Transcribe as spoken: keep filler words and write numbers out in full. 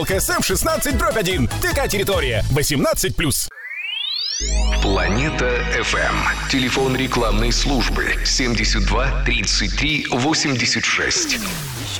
КСМ шестнадцать дробь один. ТК территория. восемнадцать плюс. Планета эф эм. Телефон рекламной службы семьдесят два тридцать три восемьдесят шесть.